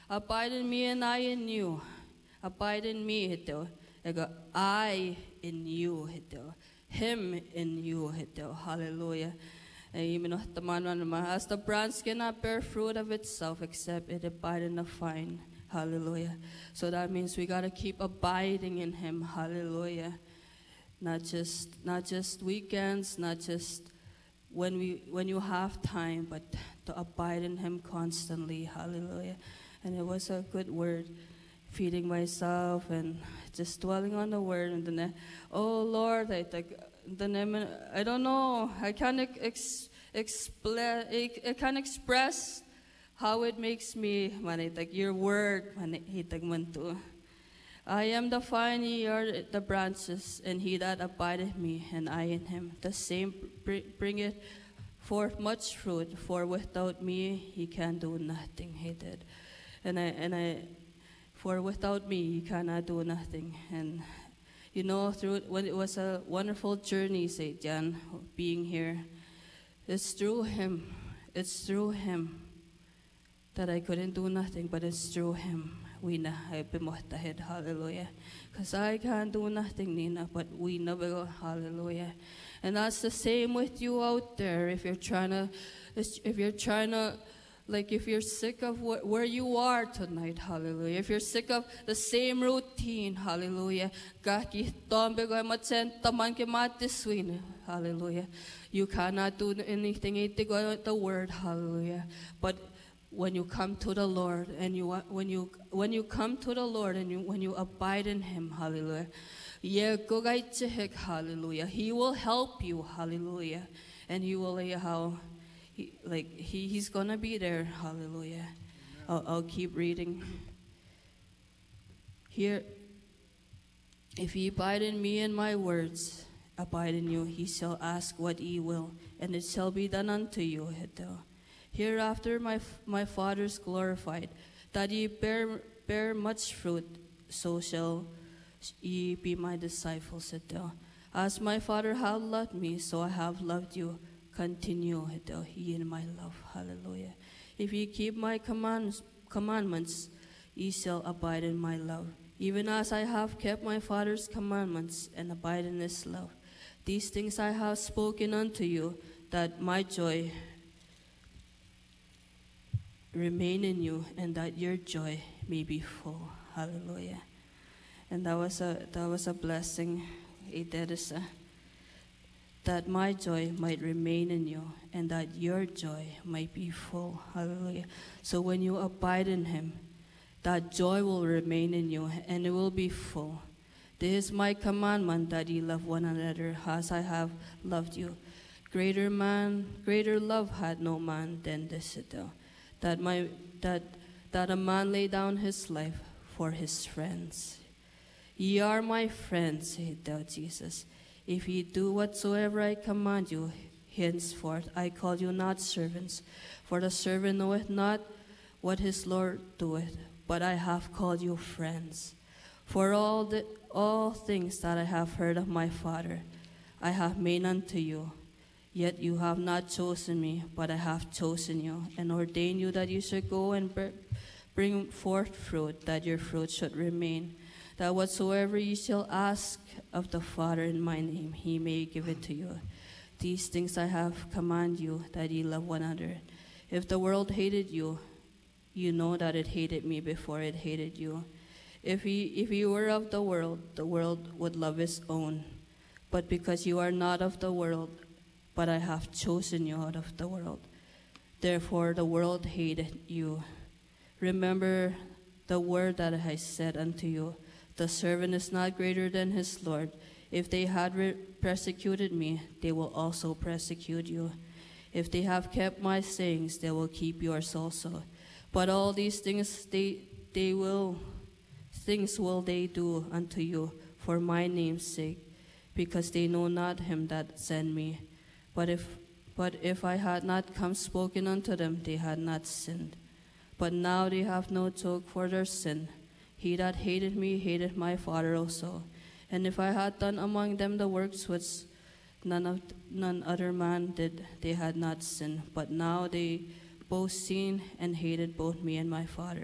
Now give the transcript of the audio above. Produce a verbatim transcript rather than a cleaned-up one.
Abide in me and I in you. Abide in me, hito. Ego, I in you, hito. Him in you, hito. Hallelujah. As the branch cannot bear fruit of itself except it abide in the vine. Hallelujah. So that means we gotta keep abiding in Him. Hallelujah. Not just not just weekends, not just when we when you have time, but to abide in Him constantly. Hallelujah. And it was a good word, feeding myself and just dwelling on the word. And then, oh Lord, I think then I don't know. I can't ex- explain. I can't express how it makes me. Manitag your word. Manitag man to. I am the vine, ye are the branches, and he that abideth me, and I in him, the same bringeth forth much fruit. For without me, he can do nothing. He did, and I and I. For without me, you cannot do nothing. And you know, through when it was a wonderful journey, Saint John, being here. It's through him. It's through him that I couldn't do nothing, but it's through him. We na ay bimohtahid, hallelujah. Because I can't do nothing, Nina, but we never go, hallelujah. And that's the same with you out there. If you're trying to, if you're trying to, like if you're sick of wh- where you are tonight, hallelujah. If you're sick of the same routine, hallelujah. Hallelujah. You cannot do anything, with the word, hallelujah. But when you come to the Lord, and you when you when you come to the Lord, and you when you abide in Him, hallelujah. Hallelujah. He will help you, hallelujah, and He will lay how. He, like he, he's gonna be there, hallelujah. I'll, I'll keep reading. Here, if ye abide in me and my words abide in you, he shall ask what ye will, and it shall be done unto you. Hereafter my my Father is glorified, that ye bear bear much fruit, so shall ye be my disciples. As my Father hath loved me, so I have loved you. Continue, ye in my love. Hallelujah. If ye keep my commands, commandments, ye shall abide in my love, even as I have kept my Father's commandments and abide in his love. These things I have spoken unto you, that my joy remain in you, and that your joy may be full. Hallelujah. And that was a that was a blessing. It is a that my joy might remain in you, and that your joy might be full. Hallelujah. So when you abide in him, that joy will remain in you, and it will be full. This is my commandment, that ye love one another as I have loved you. Greater man, greater love had no man than this, that my that that a man lay down his life for his friends. Ye are my friends, said Jesus, if ye do whatsoever I command you. Henceforth I call you not servants, for the servant knoweth not what his Lord doeth, but I have called you friends. For all the all things that I have heard of my Father, I have made unto you. Yet you have not chosen me, but I have chosen you, and ordained you that you should go and bring forth fruit, that your fruit should remain, that whatsoever ye shall ask of the Father in my name, he may give it to you. These things I have commanded you, that ye love one another. If the world hated you, you know that it hated me before it hated you. If ye, if you were of the world, the world would love its own. But because you are not of the world, but I have chosen you out of the world, therefore the world hated you. Remember the word that I said unto you, the servant is not greater than his Lord. If they had re- persecuted me, they will also persecute you. If they have kept my sayings, they will keep yours also. But all these things they they will things will they do unto you for my name's sake, because they know not him that sent me. But if but if I had not come spoken unto them, they had not sinned. But now they have no token for their sin. He that hated me hated my Father also. And if I had done among them the works which none of none other man did, they had not sinned. But now they both seen and hated both me and my Father.